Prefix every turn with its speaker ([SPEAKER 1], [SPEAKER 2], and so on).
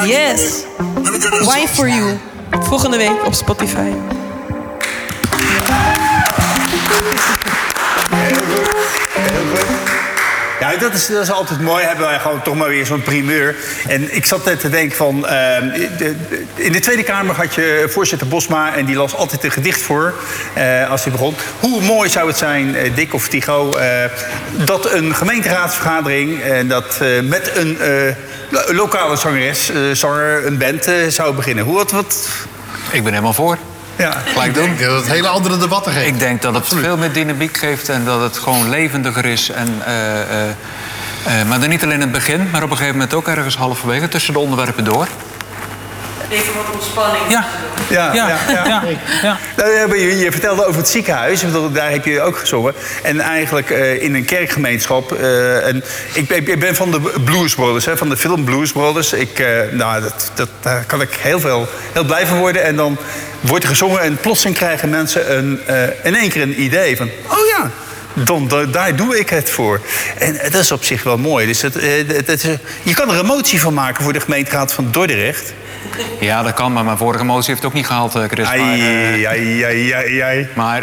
[SPEAKER 1] Yes. Wine for You. Volgende week op Spotify.
[SPEAKER 2] Ja, dat is altijd mooi. Hebben wij gewoon toch maar weer zo'n primeur. En ik zat net te denken van... in de Tweede Kamer had je voorzitter Bosma... en die las altijd een gedicht voor als hij begon. Hoe mooi zou het zijn, Dick of Tycho... dat een gemeenteraadsvergadering... dat met een lokale zanger, een band zou beginnen. Wat?
[SPEAKER 3] Ik ben helemaal voor.
[SPEAKER 2] Ja.
[SPEAKER 3] Gelijk doen.
[SPEAKER 4] Dat het hele andere debatten geeft.
[SPEAKER 3] Ik denk dat het veel meer dynamiek geeft en dat het gewoon levendiger is. Maar dan niet alleen in het begin, maar op een gegeven moment ook ergens halverwege tussen de onderwerpen door.
[SPEAKER 1] Even wat ontspanning.
[SPEAKER 3] Ja.
[SPEAKER 2] Nou, je vertelde over het ziekenhuis. Daar heb je ook gezongen. En eigenlijk in een kerkgemeenschap. Ik ben van de Blues Brothers, van de film Blues Brothers. Daar kan ik heel blij van worden. En dan wordt er gezongen en plotseling krijgen mensen in één keer een idee van... Oh ja, daar doe ik het voor. En dat is op zich wel mooi. Dus je kan er een motie van maken voor de gemeenteraad van Dordrecht.
[SPEAKER 3] Ja, dat kan, maar mijn vorige motie heeft het ook niet gehaald, Chris. Maar